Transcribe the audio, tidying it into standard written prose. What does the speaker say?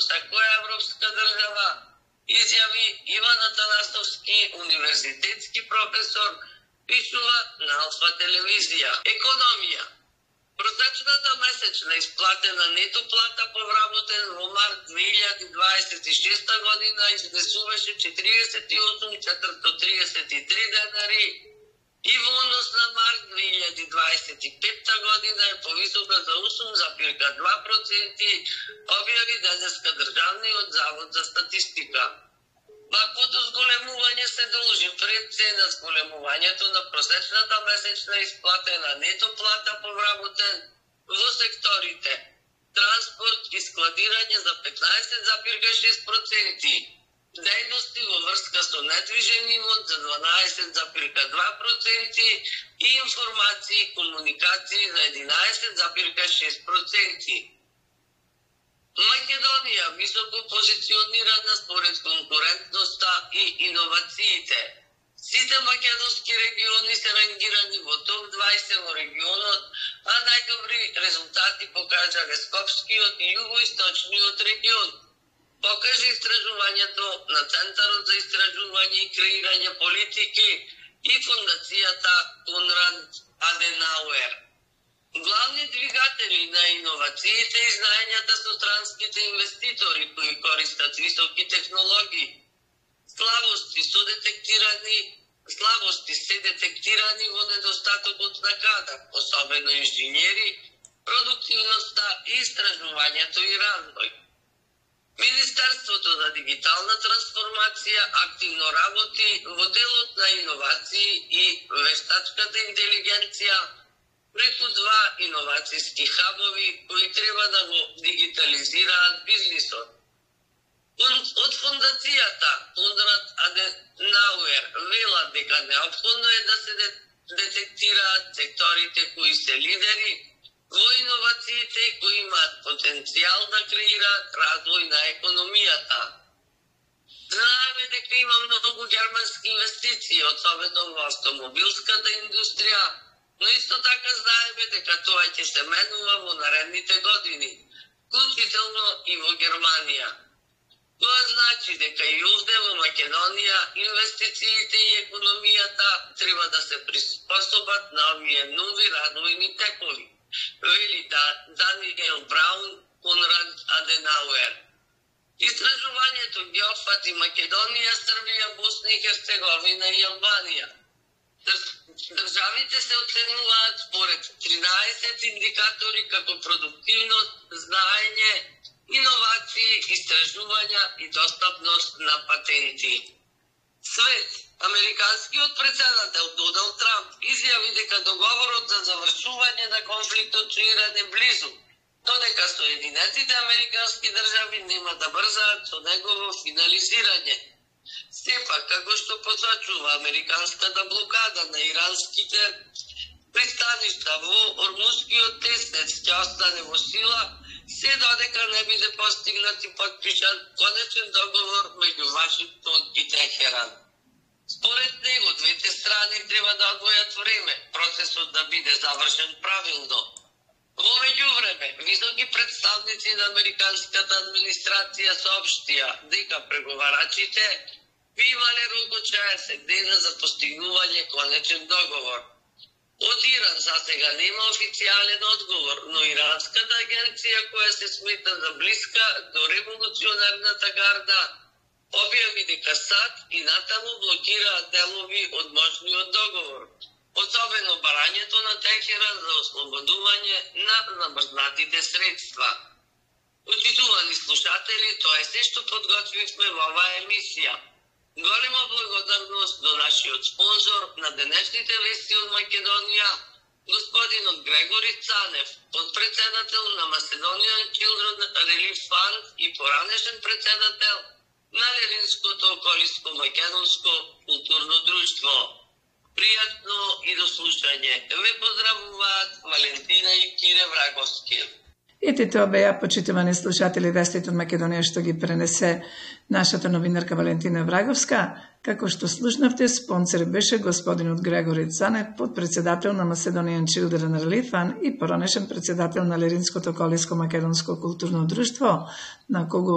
која европска држава, изјави Иван Атанасовски, универзитетски професор, пишува на Алфа телевизија. Економија. Просечната месечна исплатена нето плата по вработен во март 2026 година изнесуваше 48.433 денари и во однос на март 2025 година е повисока за 8,2%, објави денеска Државниот завод за статистика. Ваквото зголемување се должи пред се на зголемувањето на просечната месечна исплатена нето плата по вработен во секторите транспорт и складирање за 15,6%, дејности во врска со недвижен имот за 12,2% и информации и комуникации за 11,6%. Македонија високо позиционирана според конкурентноста и иновациите. Сите македонски региони се рангирани во топ 20 во регионот, а најдобри резултати покажале Скопскиот и југоисточниот регион. Покажа истражувањето на Центарот за истражување и креирање политики и Фондацијата Конрад Аденауер. Главни двигатели на иновациите и знаењата со странските инвеститори кои користат високи технологии. Слабости се детектирани во недостатокот на кадар, особено инженери, продуктивноста и истражувањето и развој. Министерството за дигитална трансформација активно работи во делот на иновации и вештачката интелигенција преку два иновацијски хабови кои треба да го дигитализираат бизнисот. Од Фондацијата Конрад Аденауер велат дека неопходно е да се детектираат секторите кои се лидери во иновациите и кои имаат потенцијал да креираат развој на економијата. Знаеме дека има многу германски инвестиции, особено во автомобилската индустрија, но исто така знаеме дека тоа ќе се менува во наредните години, вклучително и во Германија. Тоа значи дека и овде во Македонија инвестициите и економијата треба да се приспособат на овие нови развојни текови, вели Даниел Браун, Конрад Аденауер. Истражувањето ги опфати Македонија, Србија, Босна и Херцеговина и Албанија. Државите се оценуваат според 13 индикатори како продуктивност, знаење, иновации, истражувања и достапност на патенти. Свет. Американскиот председател Доналд Трамп изјави дека договорот за завршување на конфликтот со Иран е близу, но дека Соединетите американски држави нема да брзаат со негово финализирање. Сепак, како што посочува американската блокада на иранските пристаништа во Ормускиот теснец ќе остане во сила, се додека не биде постигнат и подпишан конечен договор меѓу Вашингтон и Техеран. Според него, двете страни треба да одвојат време, процесот да биде завршен правилно. Во меѓувреме, високи представници на американската администрација соопштија дека преговарачите би имале рок од 60 дена за постигнување конечен договор. Од Иран засега нема официјален одговор, но иранската агенција која се смета за блиска до револуционерната гарда објави дека САД и натаму блокираат делови од можниот договор, особено барањето на Техеран за ослободување на замрзнатите средства. Почитувани слушатели, тоа е се што подготвивме во оваа емисија. Голема благодарност до нашиот спонзор на денешните вести од Македонија, господинот Грегори Цанев, подпредседател на Macedonian Children Relief Fund и поранешен председател на Леринското околиско-македонско културно друштво. Пријатно и до слушање. Ве поздравуваат Валентина и Кире Враговски. Ете тоа беа, почитувани слушатели, вестите од Македонија што ги пренесе нашата новинарка Валентина Враговска. Како што слушнавте, спонсор беше господинот Грегори Цанев, подпредседател на Macedonian Children Relief Fund и поранешен председател на Леринското околиско-македонско културно друштво, на кого